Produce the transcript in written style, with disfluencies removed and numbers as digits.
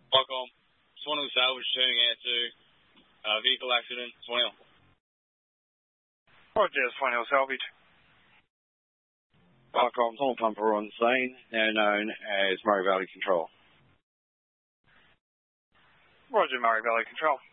Qualcomm, Swan Hill Salvage turning out to vehicle accident, Swan Hill. Roger, Swan Hill Salvage. Qualcomm, tunnel pumper on scene, now known as Murray Valley Control. Roger, Murray Valley Control.